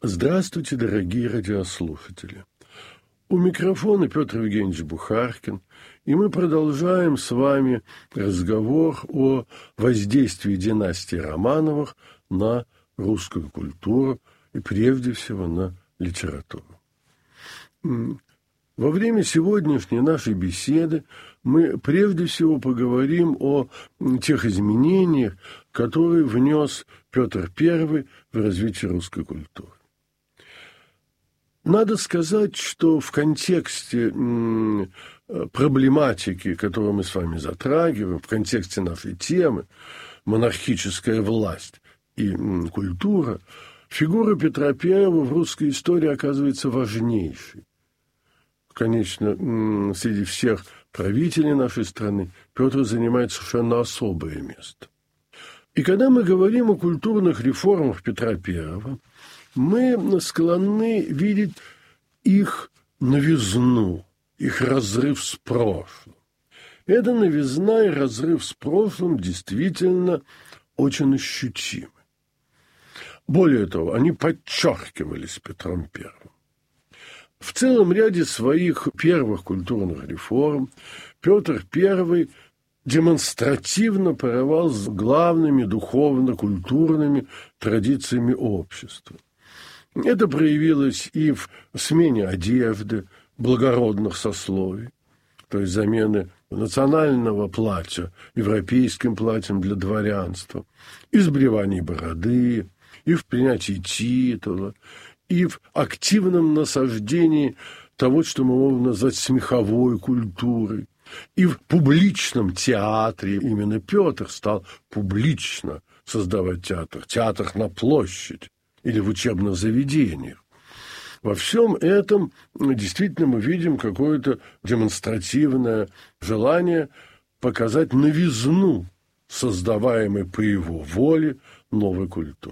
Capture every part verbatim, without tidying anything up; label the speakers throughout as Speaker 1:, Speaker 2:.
Speaker 1: Здравствуйте, дорогие радиослушатели. У микрофона Петр Евгеньевич Бухаркин, и мы продолжаем с вами разговор о воздействии династии Романовых на русскую культуру и прежде всего на литературу. Во время сегодняшней нашей беседы мы прежде всего поговорим о тех изменениях, которые внес Петр Первый в развитие русской культуры. Надо сказать, что в контексте проблематики, которую мы с вами затрагиваем, в контексте нашей темы «Монархическая власть и культура», фигура Петра Первого в русской истории оказывается важнейшей. Конечно, среди всех правителей нашей страны Петр занимает совершенно особое место. И когда мы говорим о культурных реформах Петра Первого, мы склонны видеть их новизну, их разрыв с прошлым. Эта новизна и разрыв с прошлым действительно очень ощутимы. Более того, они подчеркивались Петром Первым. В целом ряде своих первых культурных реформ Петр Первый демонстративно порывал с главными духовно-культурными традициями общества. Это проявилось и в смене одежды благородных сословий, то есть замены национального платья европейским платьем для дворянства, и сбривании бороды, и в принятии титула, и в активном насаждении того, что мы можем назвать смеховой культурой, и в публичном театре. Именно Петр стал публично создавать театр, театр на площадь или в учебных заведениях. Во всем этом действительно мы видим какое-то демонстративное желание показать новизну, создаваемой по его воле, новой культуры.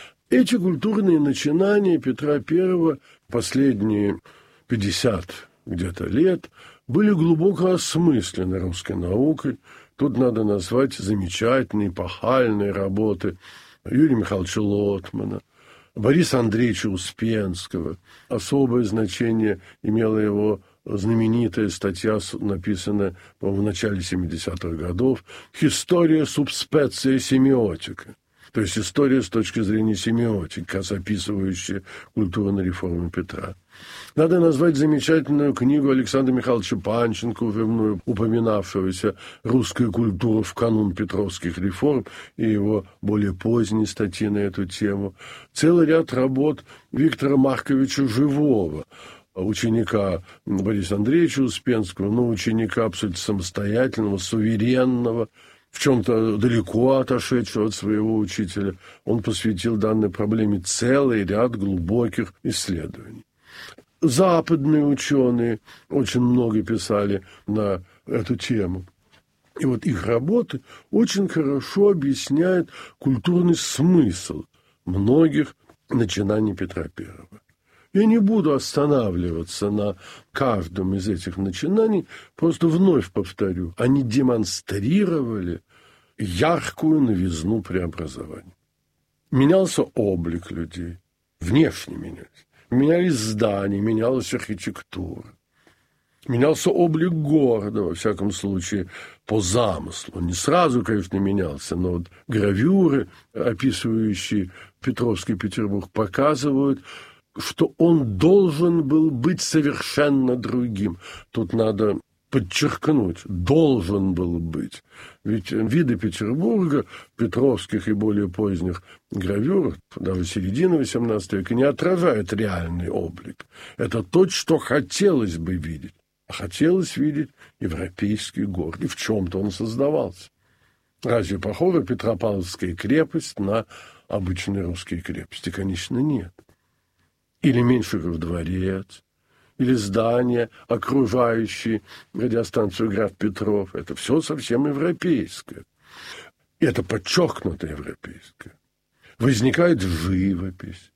Speaker 1: Эти культурные начинания Петра Первого последние пятьдесят где-то лет были глубоко осмыслены русской наукой. Тут надо назвать замечательные эпохальные работы Юрия Михайловича Лотмана, Бориса Андреевича Успенского. Особое значение имела его знаменитая статья, написанная, по-моему, в начале семидесятых годов, «Historia sub specia semiotica», то есть история с точки зрения семиотики, описывающая культурные реформы Петра. Надо назвать замечательную книгу Александра Михайловича Панченко, уже мною упоминавшегося «Русская культура в канун петровских реформ» и его более поздние статьи на эту тему. Целый ряд работ Виктора Марковича Живого, ученика Бориса Андреевича Успенского, но ученика абсолютно самостоятельного, суверенного, в чем-то далеко отошедшего от своего учителя. Он посвятил данной проблеме целый ряд глубоких исследований. Западные ученые очень много писали на эту тему. И вот их работы очень хорошо объясняют культурный смысл многих начинаний Петра Первого. Я не буду останавливаться на каждом из этих начинаний, просто вновь повторю, они демонстрировали яркую новизну преобразования. Менялся облик людей, внешне менялись. Менялись здания, менялась архитектура. Менялся облик города, во всяком случае, по замыслу. Не сразу, конечно, менялся, но вот гравюры, описывающие Петровский Петербург, показывают, что он должен был быть совершенно другим. Тут надо подчеркнуть, должен был быть. Ведь виды Петербурга, петровских и более поздних гравюрах, даже середины восемнадцатого века, не отражают реальный облик. Это то, что хотелось бы видеть. А хотелось видеть европейский город. И в чем-то он создавался. Разве похожа Петропавловская крепость на обычные русские крепости? Конечно, нет. Или Меньшиков дворец, или здания, окружающие радиостанцию «Граф Петров». Это все совсем европейское. И это подчеркнуто европейское. Возникает живопись.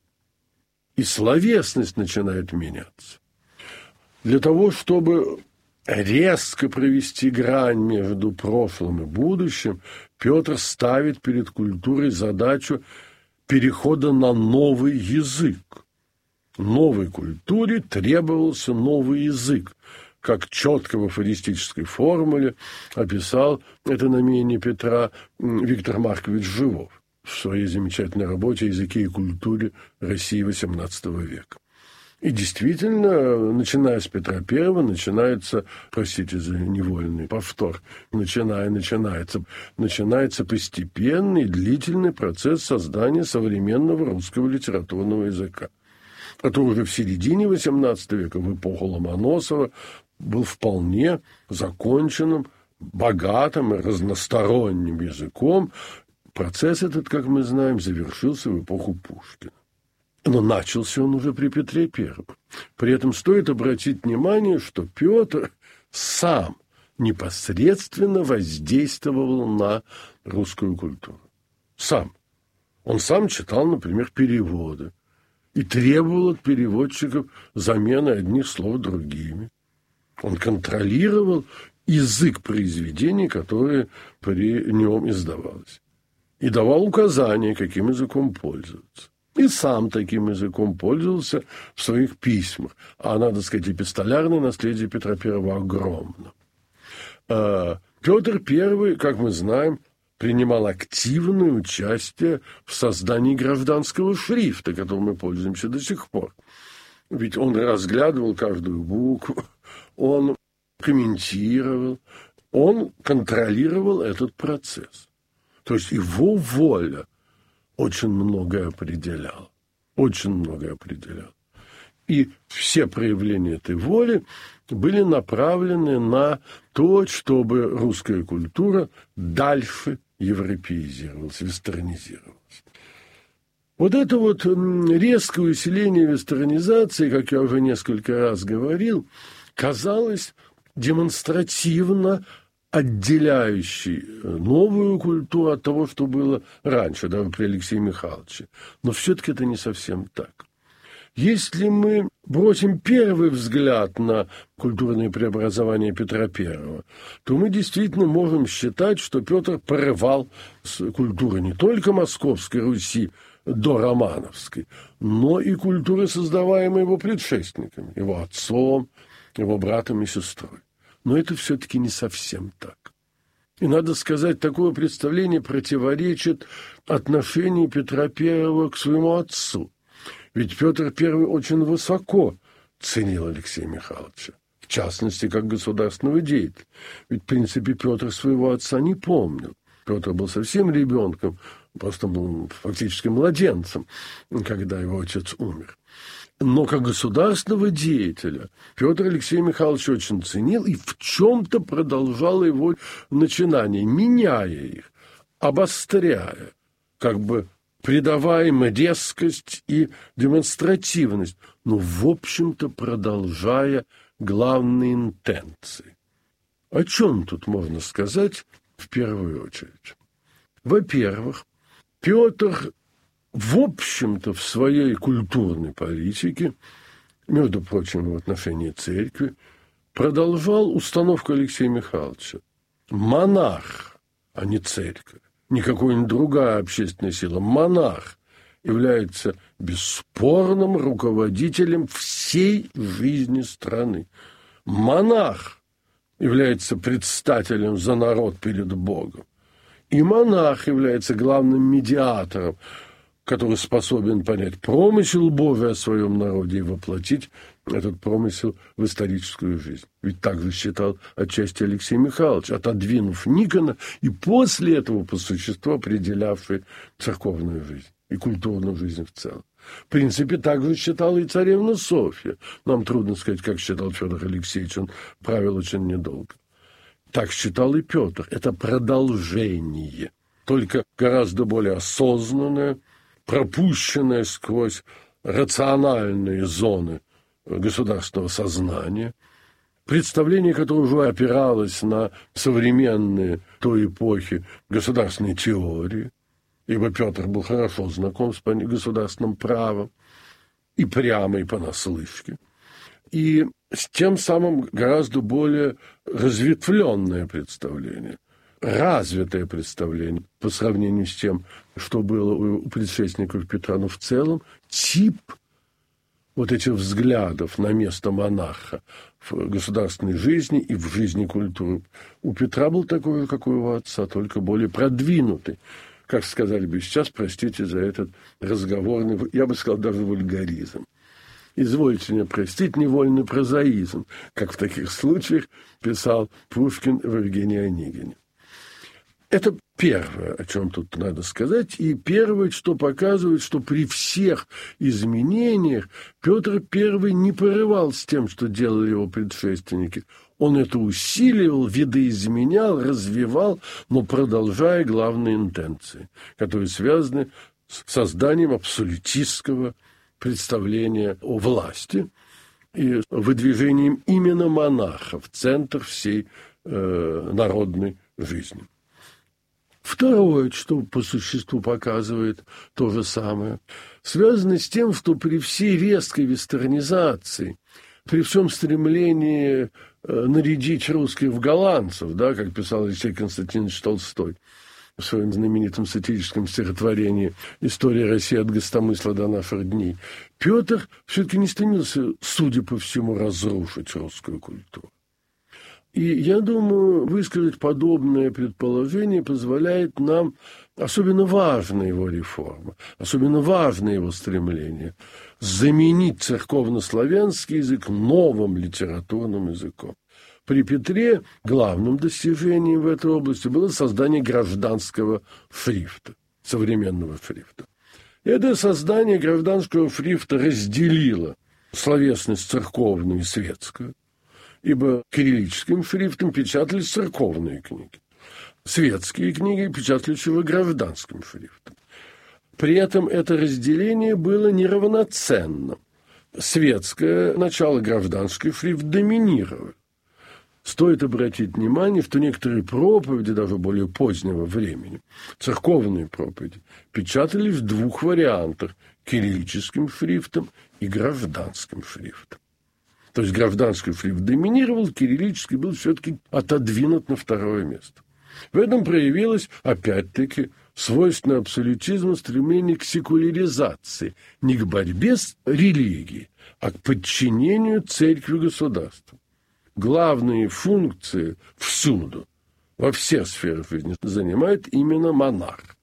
Speaker 1: И словесность начинает меняться. Для того, чтобы резко провести грань между прошлым и будущим, Петр ставит перед культурой задачу перехода на новый язык. Новой культуре требовался новый язык, как четко в афористической формуле описал это намерение Петра Виктор Маркович Живов в своей замечательной работе о языке и культуре России восемнадцатого века. И действительно, начиная с Петра Первого, начинается, простите за невольный повтор, начиная, начинается, начинается постепенный, длительный процесс создания современного русского литературного языка, который уже в середине восемнадцатого века, в эпоху Ломоносова, был вполне законченным, богатым и разносторонним языком. Процесс этот, как мы знаем, завершился в эпоху Пушкина. Но начался он уже при Петре Первом. При этом стоит обратить внимание, что Петр сам непосредственно воздействовал на русскую культуру. Сам. Он сам читал, например, переводы и требовал от переводчиков замены одних слов другими. Он контролировал язык произведений, которые при нем издавалось, и давал указания, каким языком пользоваться. И сам таким языком пользовался в своих письмах. А, надо сказать, эпистолярное наследие Петра Первого огромно. Петр Первый, как мы знаем, принимал активное участие в создании гражданского шрифта, которым мы пользуемся до сих пор. Ведь он разглядывал каждую букву, он комментировал, он контролировал этот процесс. То есть его воля очень многое определяла, очень многое определяла. И все проявления этой воли были направлены на то, чтобы русская культура дальше европеизировалась, вестернизировалась. Вот это вот резкое усиление вестернизации, как я уже несколько раз говорил, казалось демонстративно отделяющей новую культуру от того, что было раньше, да, при Алексее Михайловиче. Но все-таки это не совсем так. Если мы бросим первый взгляд на культурные преобразования Петра Первого, то мы действительно можем считать, что Петр порывал с культуры не только Московской Руси до Романовской, но и культуры, создаваемой его предшественниками, его отцом, его братом и сестрой. Но это все-таки не совсем так. И, надо сказать, такое представление противоречит отношению Петра Первого к своему отцу. Ведь Петр Первый очень высоко ценил Алексея Михайловича, в частности, как государственного деятеля. Ведь, в принципе, Петр своего отца не помнил. Петр был совсем ребенком, просто был фактически младенцем, когда его отец умер. Но как государственного деятеля Петр Алексей Михайлович очень ценил и в чем-то продолжал его начинания, меняя их, обостряя, как бы придавая им резкость и демонстративность, но, в общем-то, продолжая главные интенции. О чем тут можно сказать в первую очередь? Во-первых, Петр, в общем-то, в своей культурной политике, между прочим, в отношении церкви, продолжал установку Алексея Михайловича. Монарх, а не церковь, не какая-нибудь другая общественная сила, монарх является бесспорным руководителем всей жизни страны. Монарх является предстателем за народ перед Богом. И монарх является главным медиатором, который способен понять промысел Божий о своем народе и воплотить этот промысел в историческую жизнь. Ведь так же считал отчасти Алексей Михайлович, отодвинув Никона и после этого по существу определявший церковную жизнь и культурную жизнь в целом. В принципе, так же считала и царевна Софья. Нам трудно сказать, как считал Федор Алексеевич, он правил очень недолго. Так считал и Петр. Это продолжение, только гораздо более осознанное, пропущенное сквозь рациональные зоны государственного сознания, представление, которое уже опиралось на современные той эпохи государственной теории, ибо Петр был хорошо знаком с государственным правом, и прямо, и понаслышке, и с тем самым гораздо более разветвленное представление, развитое представление по сравнению с тем, что было у предшественников Петра, но в целом тип вот этих взглядов на место монарха в государственной жизни и в жизни культуры у Петра был такой, как у его отца, только более продвинутый. Как сказали бы сейчас, простите за этот разговорный, я бы сказал, даже вульгаризм. Извольте меня простить, невольный прозаизм, как в таких случаях писал Пушкин в Евгении Онегине. Это первое, о чем тут надо сказать, и первое, что показывает, что при всех изменениях Петр Первый не порывал с тем, что делали его предшественники. Он это усиливал, видоизменял, развивал, но продолжая главные интенции, которые связаны с созданием абсолютистского представления о власти и выдвижением именно монарха в центр всей э, народной жизни. Второе, что по существу показывает то же самое, связано с тем, что при всей резкой вестернизации, при всем стремлении нарядить русских в голландцев, да, как писал Алексей Константинович Толстой в своем знаменитом сатирическом стихотворении «История России от гостомысла до наших дней», Петр все-таки не стремился, судя по всему, разрушить русскую культуру. И я думаю, высказать подобное предположение позволяет нам, особенно важна его реформа, особенно важно его стремление заменить церковнославянский язык новым литературным языком. При Петре главным достижением в этой области было создание гражданского шрифта, современного шрифта. Это создание гражданского шрифта разделило словесность церковную и светскую, ибо кириллическим шрифтом печатались церковные книги. Светские книги печатались его гражданским шрифтом. При этом это разделение было неравноценным. Светское начало, гражданский шрифт доминировал. Стоит обратить внимание, что некоторые проповеди, даже более позднего времени, церковные проповеди, печатались в двух вариантах – кириллическим шрифтом и гражданским шрифтом. То есть гражданский шрифт доминировал, кириллический был все-таки отодвинут на второе место. В этом проявилось, опять-таки, свойственное абсолютизму стремление к секуляризации, не к борьбе с религией, а к подчинению церкви государству. Главные функции всюду, во всех сферах жизни, занимает именно монарх.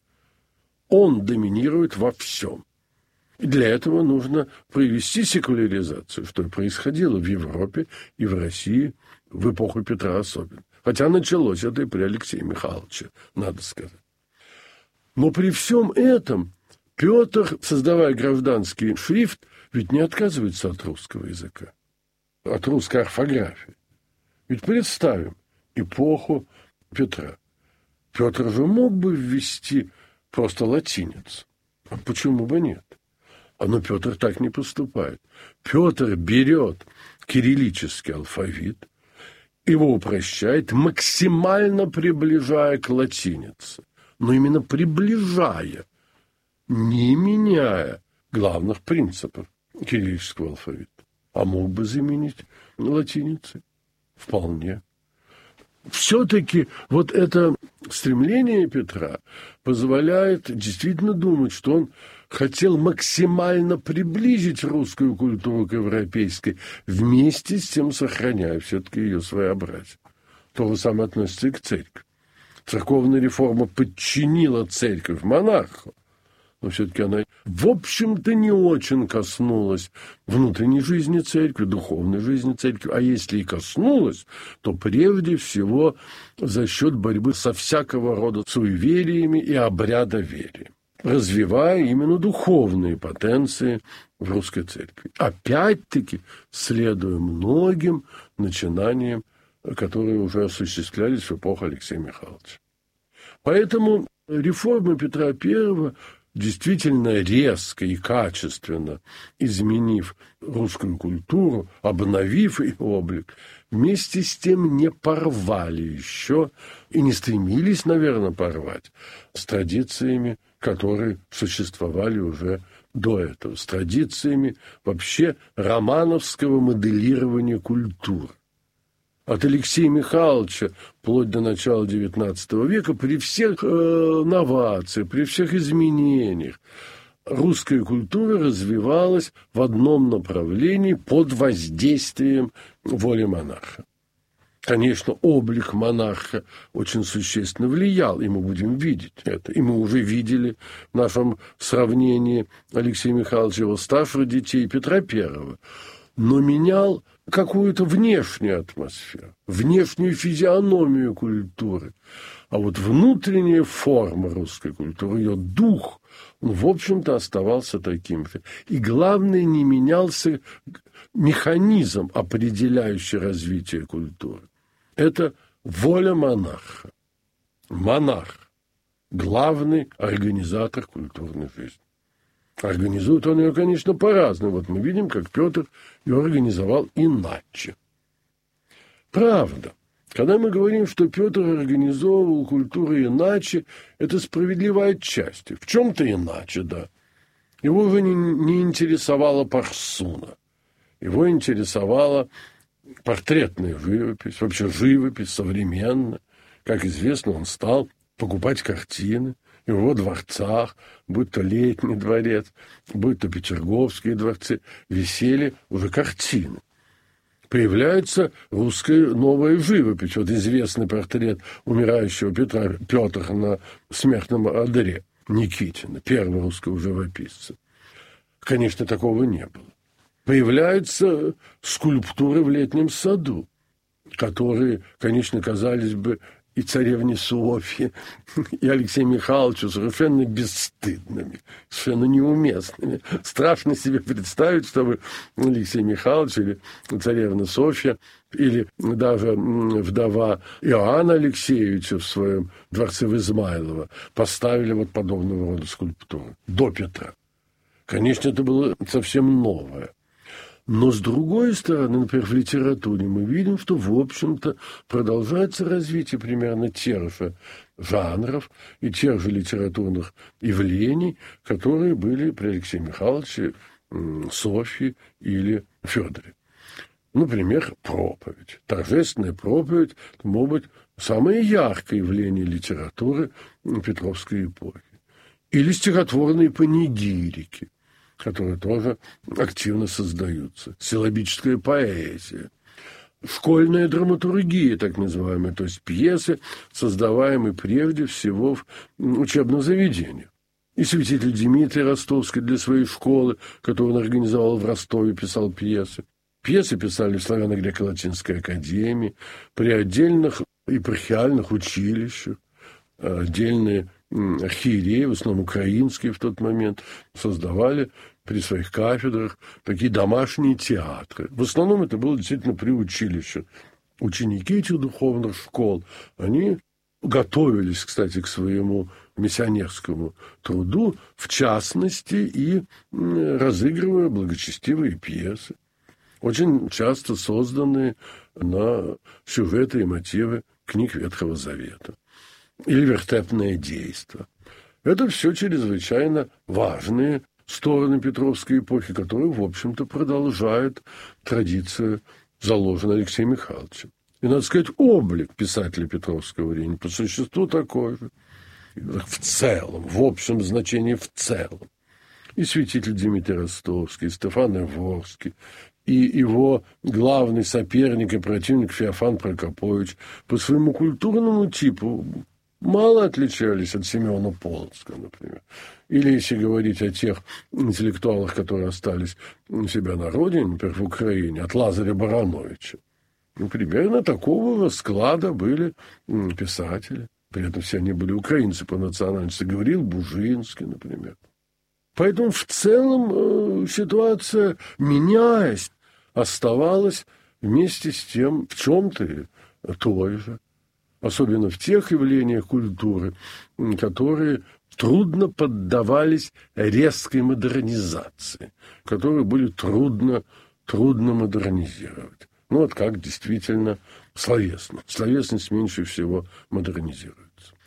Speaker 1: Он доминирует во всем. И для этого нужно провести секуляризацию, что и происходило в Европе и в России в эпоху Петра особенно. Хотя началось это и при Алексее Михайловиче, надо сказать. Но при всем этом Петр, создавая гражданский шрифт, ведь не отказывается от русского языка, от русской орфографии. Ведь представим эпоху Петра. Петр же мог бы ввести просто латиницу. А почему бы нет? Но Петр так не поступает. Петр берет кириллический алфавит, его упрощает, максимально приближая к латинице. Но именно приближая, не меняя главных принципов кириллического алфавита. А мог бы заменить латиницей? Вполне. Все-таки вот это стремление Петра позволяет действительно думать, что он хотел максимально приблизить русскую культуру к европейской, вместе с тем сохраняя все-таки ее своеобразие. То же самое относится и к церкви. Церковная реформа подчинила церковь монарху, но все-таки она, в общем-то, не очень коснулась внутренней жизни церкви, духовной жизни церкви. А если и коснулась, то прежде всего за счет борьбы со всякого рода суевериями и обрядоверием, развивая именно духовные потенции в русской церкви. Опять-таки, следуя многим начинаниям, которые уже осуществлялись в эпоху Алексея Михайловича. Поэтому реформа Петра Первого, действительно резко и качественно изменив русскую культуру, обновив ее облик, вместе с тем не порвали еще и не стремились, наверное, порвать с традициями, которые существовали уже до этого, с традициями вообще романовского моделирования культуры. От Алексея Михайловича вплоть до начала девятнадцатого века при всех э, новациях, при всех изменениях русская культура развивалась в одном направлении под воздействием воли монарха. Конечно, облик монарха очень существенно влиял, и мы будем видеть это. И мы уже видели в нашем сравнении Алексея Михайловича, его старших детей, Петра Первого. Но менял какую-то внешнюю атмосферу, внешнюю физиономию культуры. А вот внутренняя форма русской культуры, ее дух, он, в общем-то, оставался таким же. И, главное, не менялся механизм, определяющий развитие культуры. Это воля монарха. Монарх – главный организатор культурной жизни. Организует он ее, конечно, по-разному. Вот мы видим, как Петр ее организовал иначе. Правда, когда мы говорим, что Петр организовывал культуру иначе, это справедливо отчасти. В чем-то иначе, да. Его уже не, не интересовала парсуна. Его интересовала портретная живопись, вообще живопись современная. Как известно, он стал покупать картины. И в его дворцах, будь то Летний дворец, будь то Петерговские дворцы, висели уже картины. Появляется русская новая живопись. Вот известный портрет умирающего Петра Петра на смертном одре Никитина, первого русского живописца. Конечно, такого не было. Появляются скульптуры в Летнем саду, которые, конечно, казались бы и царевне Софье, и Алексею Михайловичу совершенно бесстыдными, совершенно неуместными. Страшно себе представить, чтобы Алексей Михайлович или царевна Софья, или даже вдова Иоанна Алексеевича в своем дворце в Измайлово поставили вот подобного рода скульптуры до Петра. Конечно, это было совсем новое. Но, с другой стороны, например, в литературе мы видим, что, в общем-то, продолжается развитие примерно тех же жанров и тех же литературных явлений, которые были при Алексее Михайловиче, Софье или Федоре. Например, проповедь. Торжественная проповедь – это, может быть, самое яркое явление литературы Петровской эпохи. Или стихотворные панигирики, которые тоже активно создаются. Силлабическая поэзия. Школьная драматургия, так называемая, то есть пьесы, создаваемые прежде всего в учебном заведении. И святитель Дмитрий Ростовский для своей школы, которую он организовал в Ростове, писал пьесы. Пьесы писали в Славяно-Греко-Латинской академии, при отдельных епархиальных училищах, отдельные архиереи, в основном украинские в тот момент, создавали при своих кафедрах такие домашние театры. В основном это было действительно при училищах. Ученики этих духовных школ, они готовились, кстати, к своему миссионерскому труду, в частности, и разыгрывая благочестивые пьесы, очень часто созданные на сюжеты и мотивы книг Ветхого Завета. Или вертепное действо. Это все чрезвычайно важные стороны Петровской эпохи, которые, в общем-то, продолжают традицию, заложенную Алексеем Михайловичем. И, надо сказать, облик писателя Петровского времени по существу такой же. В целом, в общем значении в целом. И святитель Дмитрий Ростовский, и Стефан Иворский, и его главный соперник и противник Феофан Прокопович по своему культурному типу мало отличались от Семена Полоцкого, например. Или, если говорить о тех интеллектуалах, которые остались у себя на родине, например, в Украине, от Лазаря Барановича. Ну, примерно такого склада были писатели. При этом все они были украинцы по национальности. Гавриил Бужинский, например. Поэтому в целом э, ситуация, меняясь, оставалась вместе с тем в чем-то той же. Особенно в тех явлениях культуры, которые трудно поддавались резкой модернизации, которые были трудно, трудно модернизировать. Ну вот как действительно словесно. Словесность меньше всего модернизируется.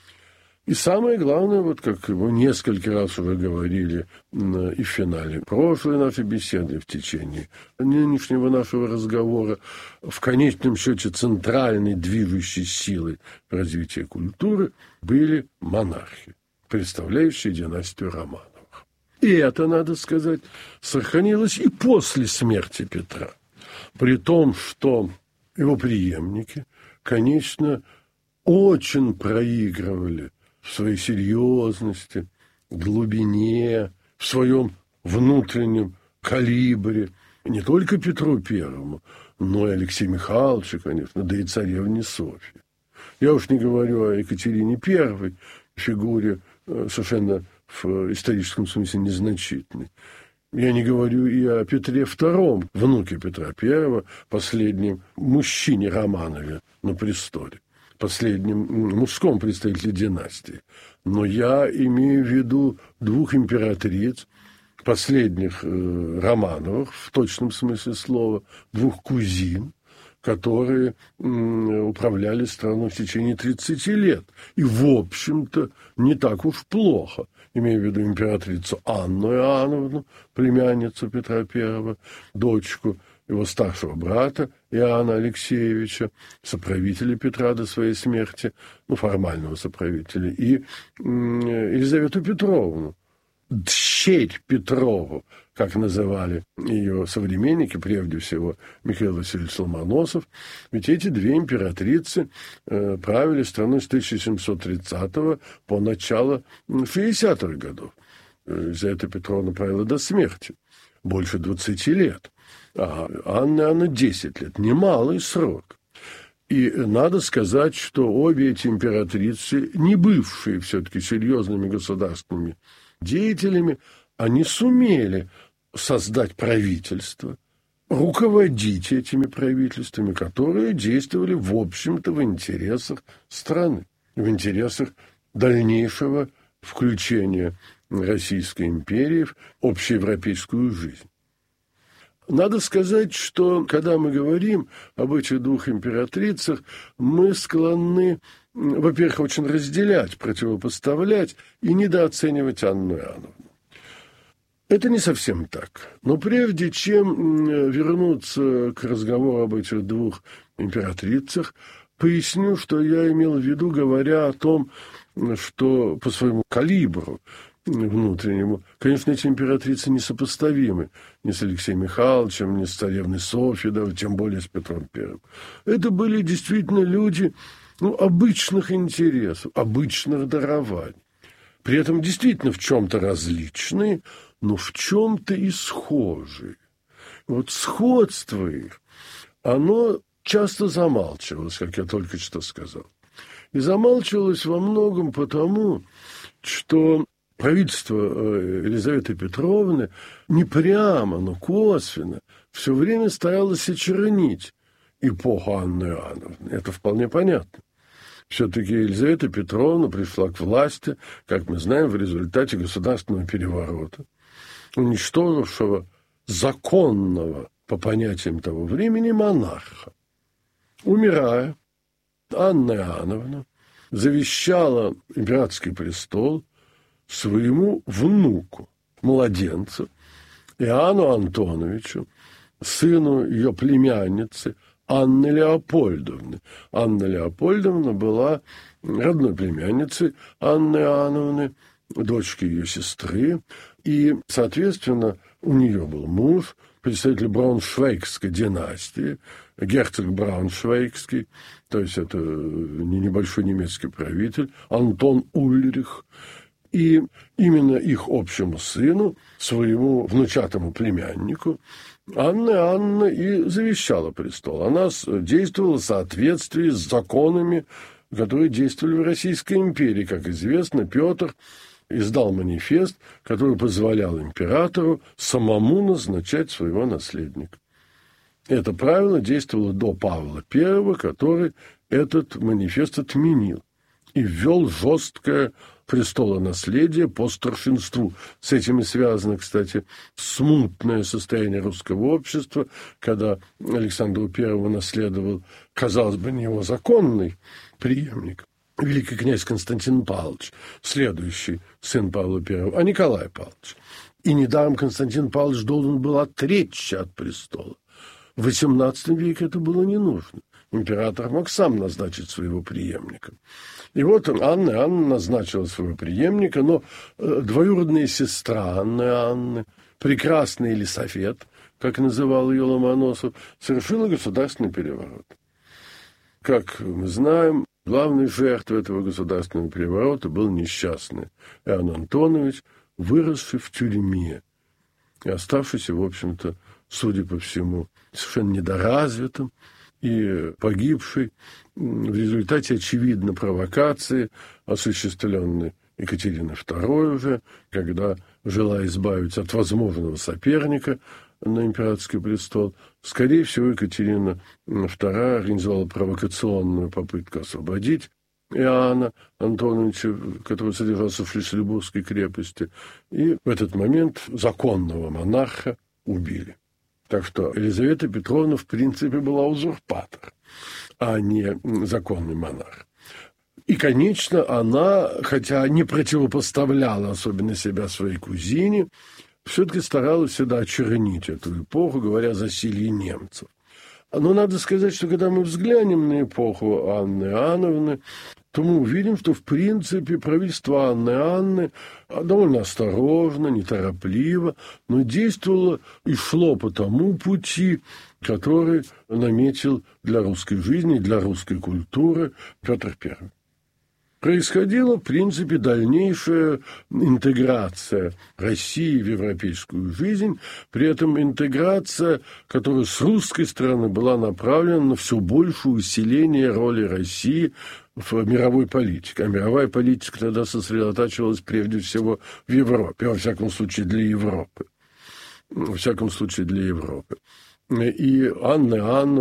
Speaker 1: И самое главное, вот как мы несколько раз уже говорили и в финале прошлой нашей беседы, и в течение нынешнего нашего разговора, в конечном счете центральной движущей силой развития культуры были монархи, представляющие династию Романовых. И это, надо сказать, сохранилось и после смерти Петра. При том, что его преемники, конечно, очень проигрывали в своей серьезности, глубине, в своем внутреннем калибре не только Петру Первому, но и Алексею Михайловичу, конечно, да и царевне Софье. Я уж не говорю о Екатерине Первой, фигуре совершенно в историческом смысле незначительной. Я не говорю и о Петре Втором, внуке Петра Первого, последнем мужчине Романове на престоле, последнем мужском представителе династии. Но я имею в виду двух императриц, последних э, Романовых, в точном смысле слова, двух кузин, которые э, управляли страной в течение тридцати лет. И, в общем-то, не так уж плохо. Имею в виду императрицу Анну Иоанновну, племянницу Петра Первого, дочку его старшего брата Иоанна Алексеевича, соправителя Петра до своей смерти, ну, формального соправителя, и э, Елизавету Петровну, дщерь Петрову, как называли ее современники, прежде всего Михаил Васильевич Ломоносов. Ведь эти две императрицы э, правили страной с тысяча семьсот тридцатого по начало шестидесятых годов. Елизавета Петровна правила до смерти, больше двадцати лет, а Анна Иоанна десять лет, немалый срок. И надо сказать, что обе эти императрицы, не бывшие все-таки серьезными государственными деятелями, они сумели создать правительство, руководить этими правительствами, которые действовали, в общем-то, в интересах страны, в интересах дальнейшего включения Российской империи в общеевропейскую жизнь. Надо сказать, что, когда мы говорим об этих двух императрицах, мы склонны, во-первых, очень разделять, противопоставлять и недооценивать Анну Иоанновну. Это не совсем так. Но прежде чем вернуться к разговору об этих двух императрицах, поясню, что я имел в виду, говоря о том, что по своему калибру внутреннему, конечно, эти императрицы несопоставимы ни с Алексеем Михайловичем, ни с царевной Софьей, да, тем более с Петром Первым. Это были действительно люди, ну, обычных интересов, обычных дарований. При этом действительно в чем-то различные, но в чем-то и схожие. Вот сходство их, оно часто замалчивалось, как я только что сказал. И замалчивалось во многом потому, что правительство Елизаветы Петровны не прямо, но косвенно все время старалось очернить эпоху Анны Иоанновны. Это вполне понятно. Все-таки Елизавета Петровна пришла к власти, как мы знаем, в результате государственного переворота, уничтожившего законного, по понятиям того времени, монарха. Умирая, Анна Иоанновна завещала императорский престол своему внуку, младенцу, Иоанну Антоновичу, сыну ее племянницы Анны Леопольдовны. Анна Леопольдовна была родной племянницей Анны Иоанновны, дочки ее сестры, и, соответственно, у нее был муж, представитель Брауншвейгской династии, герцог Брауншвейгский, то есть это небольшой немецкий правитель, Антон Ульрих. И именно их общему сыну, своему внучатому племяннику, Анна Иоанновна и завещала престол. Она действовала в соответствии с законами, которые действовали в Российской империи. Как известно, Петр издал манифест, который позволял императору самому назначать своего наследника. Это правило действовало до Павла Первого, который этот манифест отменил и ввел жесткое престолонаследие по старшинству. С этим и связано, кстати, смутное состояние русского общества, когда Александру Первому наследовал, казалось бы, не его законный преемник, великий князь Константин Павлович, следующий сын Павла Первого, а Николай Павлович. И недаром Константин Павлович должен был отречься от престола. В восемнадцатом веке это было не нужно. император мог сам назначить своего преемника. И вот Анна Анна назначила своего преемника, но двоюродная сестра Анны Анны, прекрасный Елисавет, как называл ее Ломоносов, совершила государственный переворот. Как мы знаем, главной жертвой этого государственного переворота был несчастный Иоанн Антонович, выросший в тюрьме и оставшийся, в общем-то, судя по всему, совершенно недоразвитым и погибший в результате, очевидно, провокации, осуществленной Екатериной второй уже, когда, желая избавиться от возможного соперника на императорский престол, скорее всего, Екатерина вторая организовала провокационную попытку освободить Иоанна Антоновича, который содержался в Шлиссельбургской крепости, и в этот момент законного монарха убили. Так что Елизавета Петровна, в принципе, была узурпатор, а не законный монарх. И, конечно, она, хотя не противопоставляла особенно себя своей кузине, все-таки старалась всегда очернить эту эпоху, говоря о засилье немцев. Но надо сказать, что когда мы взглянем на эпоху Анны Иоанновны, то мы увидим, что, в принципе, правительство Анны Анны довольно осторожно, неторопливо, но действовало и шло по тому пути, который наметил для русской жизни, для русской культуры Петр Первый. Происходила, в принципе, дальнейшая интеграция России в европейскую жизнь, при этом интеграция, которая с русской стороны была направлена на все большее усиление роли России в мировой политике. А мировая политика тогда сосредотачивалась прежде всего в Европе, во всяком случае для Европы. Во всяком случае для Европы. И Анна Иоанновна